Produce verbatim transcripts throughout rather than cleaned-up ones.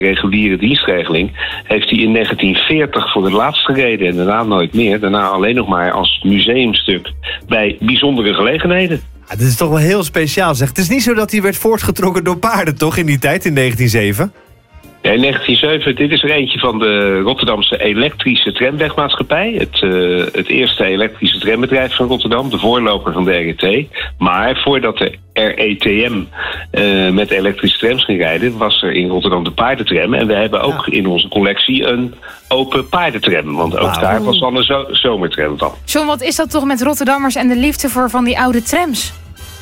reguliere dienstregeling heeft hij in negentien veertig voor het laatst gereden en daarna nooit meer. Daarna alleen nog maar als museumstuk bij bijzondere gelegenheden. Ja, dit is toch wel heel speciaal, zeg. Het is niet zo dat hij werd voortgetrokken door paarden, toch, in die tijd, in negentien zeven? Ja, in negentien zeven, dit is er eentje van de Rotterdamse elektrische tramwegmaatschappij. Het, uh, het eerste elektrische trambedrijf van Rotterdam, de voorloper van de R E T. Maar voordat de R E T M uh, met elektrische trams ging rijden, was er in Rotterdam de paardentram. En we hebben ook ja. in onze collectie een open paardentram. Want ook wow. daar was dan een zo- zomertram van. John, wat is dat toch met Rotterdammers en de liefde voor van die oude trams?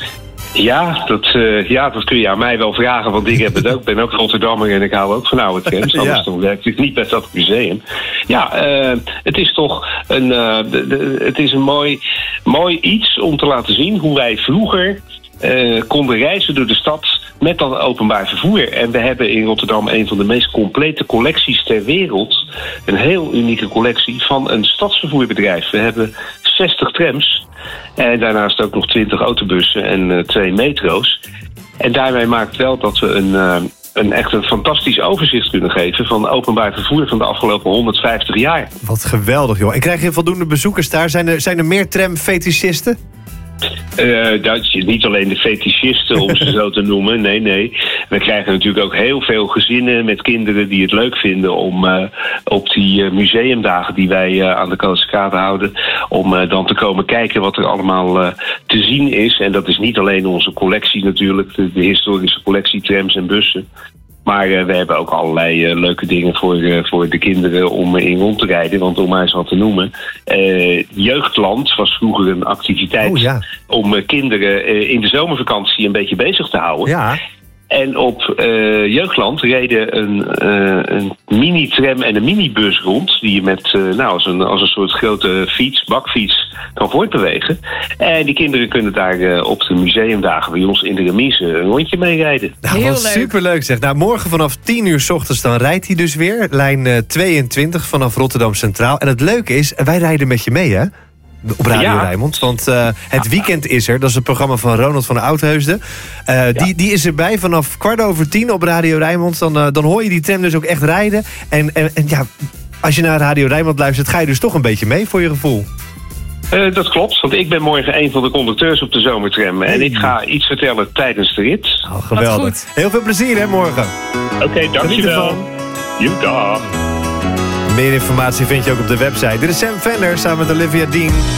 Ja dat, uh, ja, dat kun je aan mij wel vragen, want ik heb het ook. Ik ben ook Rotterdammer en ik hou ook van oude trams. Anders ja. dan werk ik niet bij dat museum. Ja, uh, het is toch een, uh, de, de, het is een mooi, mooi iets om te laten zien hoe wij vroeger uh, konden reizen door de stad met dat openbaar vervoer. En we hebben in Rotterdam een van de meest complete collecties ter wereld. Een heel unieke collectie van een stadsvervoerbedrijf. We hebben zestig trams. En daarnaast ook nog twintig autobussen en uh, twee metro's. En daarmee maakt wel dat we een, uh, een echt een fantastisch overzicht kunnen geven van openbaar vervoer van de afgelopen honderdvijftig jaar. Wat geweldig, joh. En krijg je voldoende bezoekers daar? Zijn er, zijn er meer tramfetischisten? Uh, dat is niet alleen de fetischisten, om ze zo te noemen. Nee, nee. We krijgen natuurlijk ook heel veel gezinnen met kinderen die het leuk vinden om uh, op die uh, museumdagen die wij uh, aan de Koningskade houden, om uh, dan te komen kijken wat er allemaal uh, te zien is. En dat is niet alleen onze collectie natuurlijk, de, de historische collectie trams en bussen. Maar uh, we hebben ook allerlei uh, leuke dingen voor, uh, voor de kinderen om uh, in rond te rijden. Want om maar eens wat te noemen. Uh, Jeugdland was vroeger een activiteit oh, ja. om uh, kinderen uh, in de zomervakantie een beetje bezig te houden. Ja. En op uh, Jeugdland reden een, uh, een mini-tram en een minibus rond. Die je met, uh, nou, als een, als een soort grote fiets, bakfiets, kan voortbewegen. En die kinderen kunnen daar uh, op de museumdagen bij ons in de remise een rondje mee rijden. Nou, Heel wat leuk. Superleuk zeg. Nou, morgen vanaf tien uur 's ochtends dan rijdt hij dus weer. Lijn uh, tweeëntwintig vanaf Rotterdam Centraal. En het leuke is, wij rijden met je mee, hè? Op Radio ja. Rijnmond, want uh, het weekend is er. Dat is het programma van Ronald van Oudheusden. Uh, ja. die, die is erbij vanaf kwart over tien op Radio Rijnmond. Dan, uh, dan hoor je die tram dus ook echt rijden. En, en, en ja, als je naar Radio Rijnmond luistert, ga je dus toch een beetje mee voor je gevoel. Uh, dat klopt, want ik ben morgen een van de conducteurs op de zomertram. En ik ga iets vertellen tijdens de rit. Oh, geweldig. Heel veel plezier, hè, morgen. Oké, okay, dankjewel. Dag. Meer informatie vind je ook op de website. Dit is Sam Fender samen met Olivia Dean.